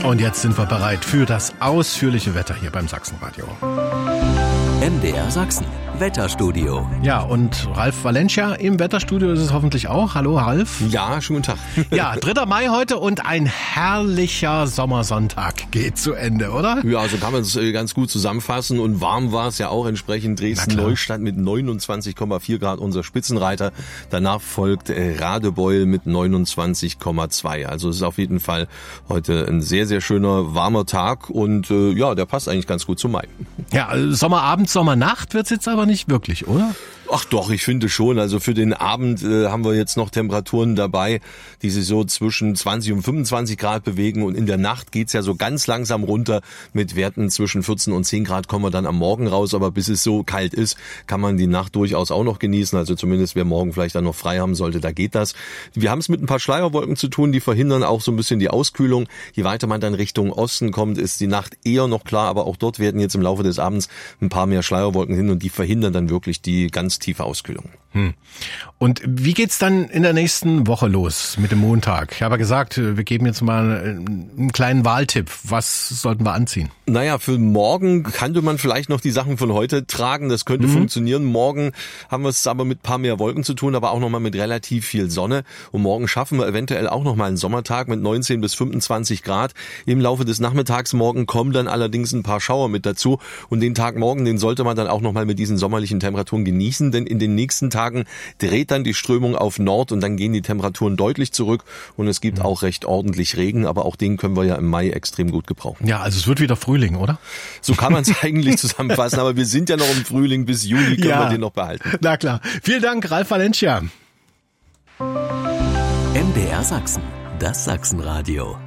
Und jetzt sind wir bereit für das ausführliche Wetter hier beim Sachsenradio. MDR Sachsen, Wetterstudio. Ja, und Ralf Valencia im Wetterstudio ist es hoffentlich auch. Hallo Ralf. Ja, schönen guten Tag. Ja, 3. Mai heute und ein herrlicher Sommersonntag geht zu Ende, oder? Ja, also kann man es ganz gut zusammenfassen und warm war es ja auch entsprechend. Dresden-Neustadt mit 29,4 Grad, unser Spitzenreiter. Danach folgt Radebeul mit 29,2. Also es ist auf jeden Fall heute ein sehr, sehr schöner, warmer Tag und ja, der passt eigentlich ganz gut zum Mai. Ja, Sommerabend, Sommernacht wird's jetzt aber nicht wirklich, oder? Ach doch, ich finde schon. Also für den Abend haben wir jetzt noch Temperaturen dabei, die sich so zwischen 20 und 25 Grad bewegen. Und in der Nacht geht's ja so ganz langsam runter mit Werten zwischen 14 und 10 Grad kommen wir dann am Morgen raus. Aber bis es so kalt ist, kann man die Nacht durchaus auch noch genießen. Also zumindest wer morgen vielleicht dann noch frei haben sollte, da geht das. Wir haben es mit ein paar Schleierwolken zu tun, die verhindern auch so ein bisschen die Auskühlung. Je weiter man dann Richtung Osten kommt, ist die Nacht eher noch klar. Aber auch dort werden jetzt im Laufe des Abends ein paar mehr Schleierwolken hin und die verhindern dann wirklich die ganz tiefe Auskühlung. Und wie geht's dann in der nächsten Woche los mit dem Montag? Ich habe ja gesagt, wir geben jetzt mal einen kleinen Wahltipp. Was sollten wir anziehen? Naja, für morgen könnte man vielleicht noch die Sachen von heute tragen. Das könnte funktionieren. Morgen haben wir es aber mit ein paar mehr Wolken zu tun, aber auch nochmal mit relativ viel Sonne. Und morgen schaffen wir eventuell auch nochmal einen Sommertag mit 19 bis 25 Grad. Im Laufe des Nachmittags morgen kommen dann allerdings ein paar Schauer mit dazu. Und den Tag morgen, den sollte man dann auch nochmal mit diesen sommerlichen Temperaturen genießen, denn in den nächsten Tagen dreht dann die Strömung auf Nord und dann gehen die Temperaturen deutlich zurück und es gibt auch recht ordentlich Regen, aber auch den können wir ja im Mai extrem gut gebrauchen. Ja, also es wird wieder Frühling, oder? So kann man es eigentlich zusammenfassen, aber wir sind ja noch im Frühling, bis Juli können wir den noch behalten. Na klar. Vielen Dank, Ralf Valencia. MDR Sachsen, das Sachsenradio.